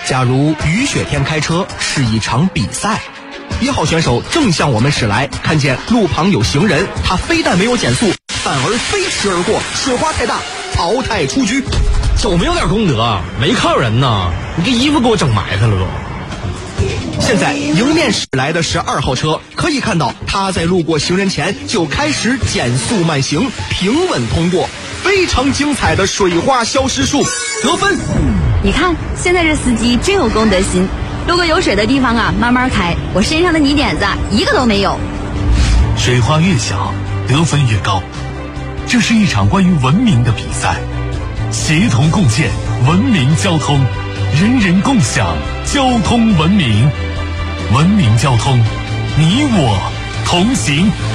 假如雨雪天开车是一场比赛，1号选手正向我们驶来，看见路旁有行人，他非但没有减速，反而飞驰而过，水花太大，淘汰出局。 有没有点功德？没看有人呢，你这衣服给我整埋汰了都。 现在迎面驶来的是2号车，可以看到他在路过行人前就开始减速慢行，平稳通过，非常精彩的水花消失术，得分。 你看现在这司机真有公德心，路过有水的地方啊慢慢开，我身上的泥点子一个都没有。 水花越小得分越高，这是一场关于文明的比赛，协同共建文明交通，人人共享交通文明，文明交通，你我同行。